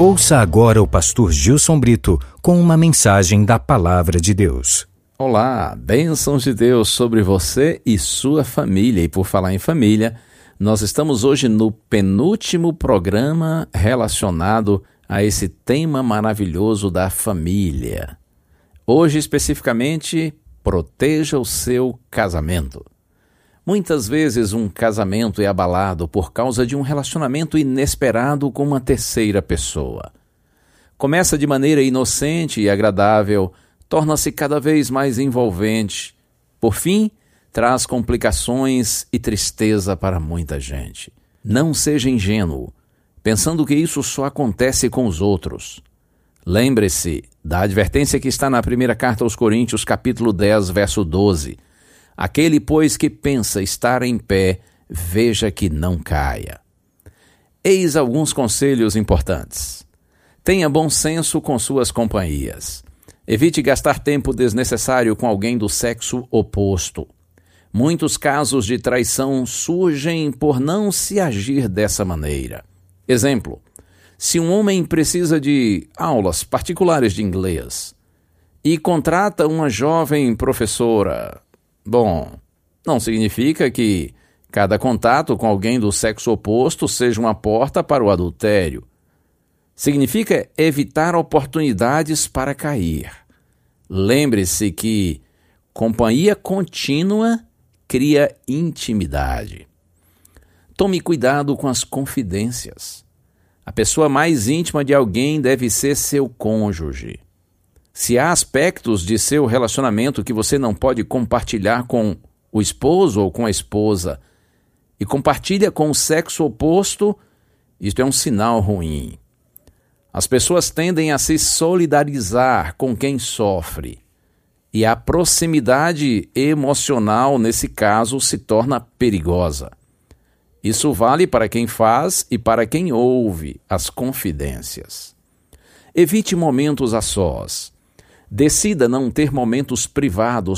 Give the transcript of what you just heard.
Ouça agora o pastor Gilson Brito com uma mensagem da Palavra de Deus. Olá, bênçãos de Deus sobre você e sua família. E por falar em família, nós estamos hoje no penúltimo programa relacionado a esse tema maravilhoso da família. Hoje, especificamente, proteja o seu casamento. Muitas vezes um casamento é abalado por causa de um relacionamento inesperado com uma terceira pessoa. Começa de maneira inocente e agradável, torna-se cada vez mais envolvente. Por fim, traz complicações e tristeza para muita gente. Não seja ingênuo, pensando que isso só acontece com os outros. Lembre-se da advertência que está na primeira carta aos Coríntios, capítulo 10, verso 12. Aquele, pois, que pensa estar em pé, veja que não caia. Eis alguns conselhos importantes. Tenha bom senso com suas companhias. Evite gastar tempo desnecessário com alguém do sexo oposto. Muitos casos de traição surgem por não se agir dessa maneira. Exemplo: se um homem precisa de aulas particulares de inglês e contrata uma jovem professora, não significa que cada contato com alguém do sexo oposto seja uma porta para o adultério. Significa evitar oportunidades para cair. Lembre-se que companhia contínua cria intimidade. Tome cuidado com as confidências. A pessoa mais íntima de alguém deve ser seu cônjuge. Se há aspectos de seu relacionamento que você não pode compartilhar com o esposo ou com a esposa e compartilha com o sexo oposto, isto é um sinal ruim. As pessoas tendem a se solidarizar com quem sofre e a proximidade emocional, nesse caso, se torna perigosa. Isso vale para quem faz e para quem ouve as confidências. Evite momentos a sós. Decida não ter momentos privados